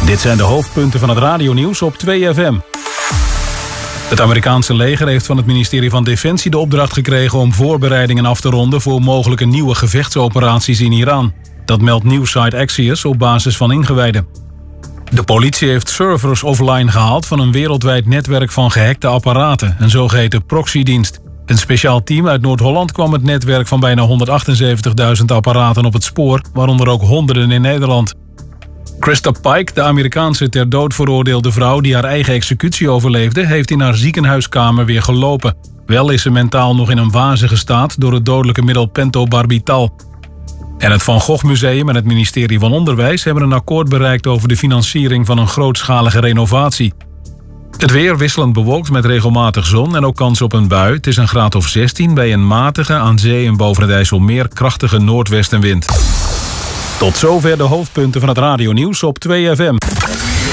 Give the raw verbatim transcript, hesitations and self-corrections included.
Dit zijn de hoofdpunten van het radionieuws op twee F M. Het Amerikaanse leger heeft van het ministerie van Defensie de opdracht gekregen om voorbereidingen af te ronden voor mogelijke nieuwe gevechtsoperaties in Iran. Dat meldt nieuwssite Axios op basis van ingewijden. De politie heeft servers offline gehaald van een wereldwijd netwerk van gehackte apparaten, een zogeheten proxydienst. Een speciaal team uit Noord-Holland kwam het netwerk van bijna honderdachtenzeventigduizend apparaten op het spoor, waaronder ook honderden in Nederland. Krista Pike, de Amerikaanse ter dood veroordeelde vrouw die haar eigen executie overleefde, heeft in haar ziekenhuiskamer weer gelopen. Wel is ze mentaal nog in een wazige staat door het dodelijke middel pentobarbital. En het Van Gogh Museum en het ministerie van Onderwijs hebben een akkoord bereikt over de financiering van een grootschalige renovatie. Het weer wisselend bewolkt met regelmatig zon en ook kans op een bui. Het is een graad of zestien bij een matige, aan zee en boven het IJsselmeer krachtige noordwestenwind. Tot zover de hoofdpunten van het radionieuws op twee F M.